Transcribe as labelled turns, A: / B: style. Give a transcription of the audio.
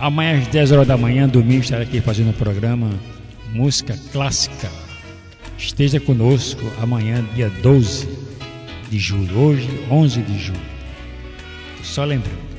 A: Amanhã às 10 horas da manhã, domingo, estarei aqui fazendo o programa Música Clássica. Esteja conosco amanhã, dia 12 de julho. Hoje, 11 de julho. Só lembrando.